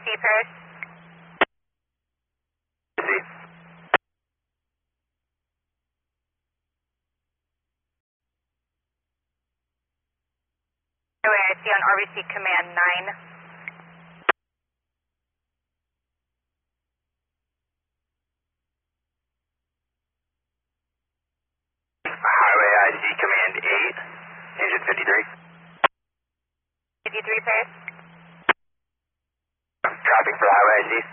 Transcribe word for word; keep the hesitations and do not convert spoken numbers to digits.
C Paris. C. Highway I C on R B C Command nine. Highway I C Command eight, engine fifty-three. fifty-three Paris. Traffic for the Highway I C.